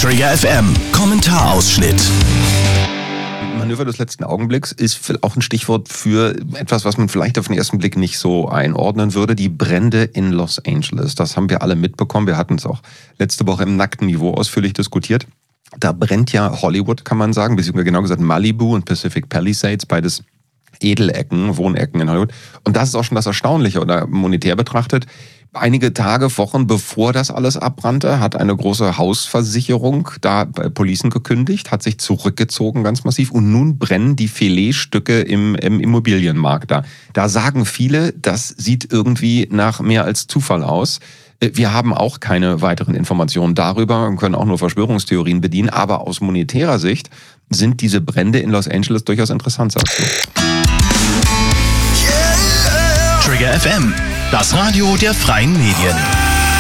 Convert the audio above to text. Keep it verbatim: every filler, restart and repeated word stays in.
Trigger F M, Kommentarausschnitt. Manöver des letzten Augenblicks ist auch ein Stichwort für etwas, was man vielleicht auf den ersten Blick nicht so einordnen würde. Die Brände in Los Angeles. Das haben wir alle mitbekommen. Wir hatten es auch letzte Woche im nackten Niveau ausführlich diskutiert. Da brennt ja Hollywood, kann man sagen, beziehungsweise genau gesagt Malibu und Pacific Palisades, beides Edelecken, Wohnecken in Hollywood. Und das ist auch schon das Erstaunliche, oder monetär betrachtet. Einige Tage, Wochen bevor das alles abbrannte, hat eine große Hausversicherung da Policen gekündigt, hat sich zurückgezogen ganz massiv und nun brennen die Filetstücke im, im Immobilienmarkt da. Da sagen viele, das sieht irgendwie nach mehr als Zufall aus. Wir haben auch keine weiteren Informationen darüber und können auch nur Verschwörungstheorien bedienen, aber aus monetärer Sicht sind diese Brände in Los Angeles durchaus interessant, sagst du. Trigger F M, das Radio der freien Medien.